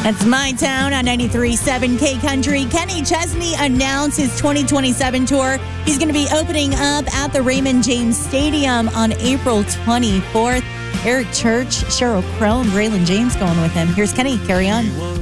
That's My Town on 93.7 K Country. Kenny Chesney announced his 2027 tour. He's going to be opening up at the Raymond James Stadium on April 24th. Eric Church, Sheryl Crow, and Braylon James going with him. Here's Kenny. Carry on.